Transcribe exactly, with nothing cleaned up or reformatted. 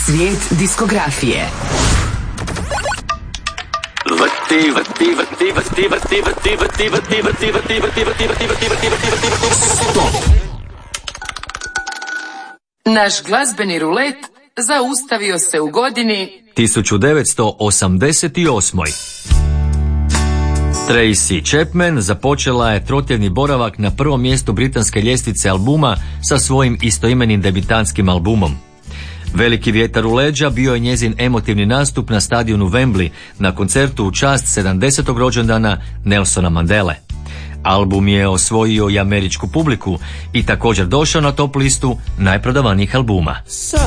Svijet diskografije. Vrti, vrti, vrti, vrti, vrti, vrti, vrti, vrti, vrti, vrti, vrti, vrti, vrti, vrti, vrti, vrti, vrti, vrti, stop. Naš glazbeni rulet zaustavio se u godini tisuću devetsto osamdeset osam. Tracy Chapman započela je trotjedni boravak na prvom mjestu britanske ljestvice albuma sa svojim istoimenim debitantskim albumom. Veliki vjetar u leđa bio je njezin emotivni nastup na stadionu Wembley na koncertu u čast sedamdesetog rođendana Nelsona Mandele. Album je osvojio i američku publiku i također došao na top listu najprodavanijih albuma.